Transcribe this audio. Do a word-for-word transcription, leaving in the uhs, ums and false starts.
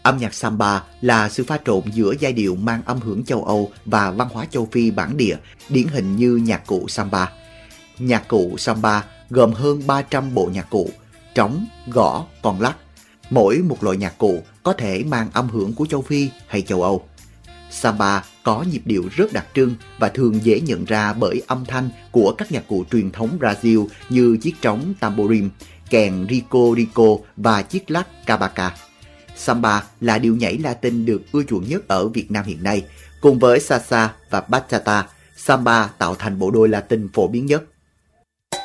Âm nhạc samba là sự pha trộn giữa giai điệu mang âm hưởng châu Âu và văn hóa châu Phi bản địa, điển hình như nhạc cụ samba. Nhạc cụ samba gồm hơn ba trăm bộ nhạc cụ, trống, gõ, con lắc. Mỗi một loại nhạc cụ có thể mang âm hưởng của châu Phi hay châu Âu. Samba có nhịp điệu rất đặc trưng và thường dễ nhận ra bởi âm thanh của các nhạc cụ truyền thống Brazil như chiếc trống tamborim, kèn rico rico và chiếc lắc cavaca. Samba là điệu nhảy Latin được ưa chuộng nhất ở Việt Nam hiện nay. Cùng với salsa và bachata, samba tạo thành bộ đôi Latin phổ biến nhất.